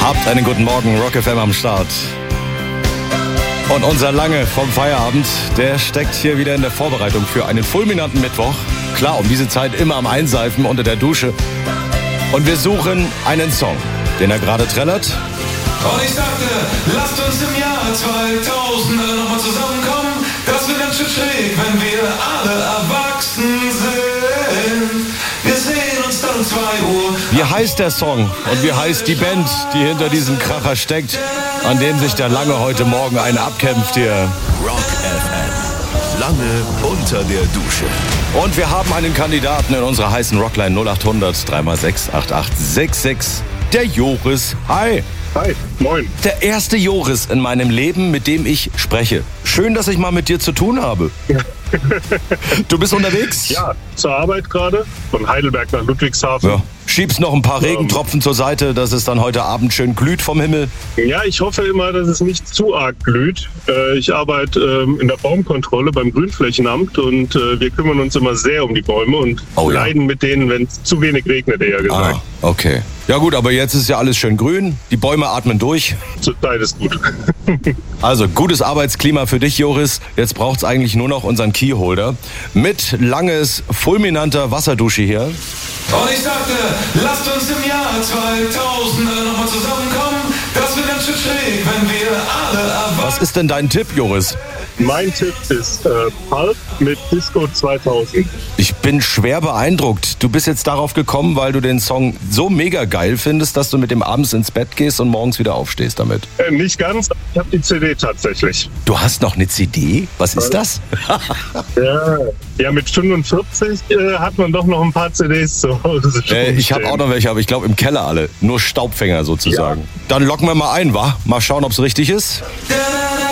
Habt einen guten Morgen, Rock FM am Start. Und unser Lange vom Feierabend, der steckt hier wieder in der Vorbereitung für einen fulminanten Mittwoch. Klar, um diese Zeit immer am Einseifen unter der Dusche. Und wir suchen einen Song, den er gerade trällert. Und ich sagte, lasst uns im Jahr 2000 alle nochmal zusammenkommen. Das wird ganz schön schräg, wenn wir alle erwachsen sind. Wir sehen uns dann um 2 Uhr. Wie heißt der Song und wie heißt die Band, die hinter diesem Kracher steckt, an dem sich der Lange heute Morgen einen abkämpft hier? Rock FM. Lange unter der Dusche. Und wir haben einen Kandidaten in unserer heißen Rockline 0800 3x6 8866. Der Joris. Hi. Hi, moin. Der erste Joris in meinem Leben, mit dem ich spreche. Schön, dass ich mal mit dir zu tun habe. Du bist unterwegs? Ja, zur Arbeit gerade, von Heidelberg nach Ludwigshafen. Ja. Schiebst noch ein paar Regentropfen zur Seite, dass es dann heute Abend schön glüht vom Himmel. Ja, ich hoffe immer, dass es nicht zu arg glüht. Ich arbeite in der Baumkontrolle beim Grünflächenamt und wir kümmern uns immer sehr um die Bäume und leiden mit denen, wenn es zu wenig regnet, eher gesagt. Ah, okay. Ja gut, aber jetzt ist ja alles schön grün. Die Bäume atmen durch. Zurzeit ist gut. Also, gutes Arbeitsklima für dich, Joris. Jetzt braucht's eigentlich nur noch unseren Keyholder mit Langes, fulminanter Wasserdusche hier. Und ich sagte, lasst uns im Jahr 2000 alle nochmal zusammenkommen. Das wird ganz schön schräg, wenn wir alle erwachsen. Was ist denn dein Tipp, Joris? Mein Tipp ist Pulp mit Disco 2000. Ich bin schwer beeindruckt. Du bist jetzt darauf gekommen, weil du den Song so mega geil findest, dass du mit dem abends ins Bett gehst und morgens wieder aufstehst damit. Nicht ganz, ich habe die CD tatsächlich. Du hast noch eine CD? Was ist das? Ja, mit 45 hat man doch noch ein paar CDs zu Hause. Ich habe auch noch welche, aber ich glaube im Keller alle. Nur Staubfänger sozusagen. Ja. Dann locken wir mal ein, wa? Mal schauen, ob es richtig ist.